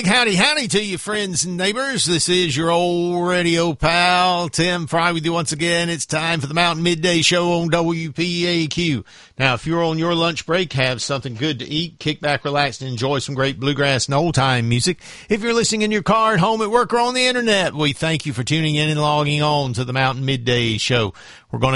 big howdy to you, friends and neighbors. This is your old radio pal, Tim Fry, with you once again. It's time for the Mountain Midday Show on WPAQ. Now, if you're on your lunch break, have something good to eat, kick back, relax, and enjoy some great bluegrass and old-time music. If you're listening in your car, at home, at work, or on the internet, we thank you for tuning in and logging on to the Mountain Midday Show. We're going to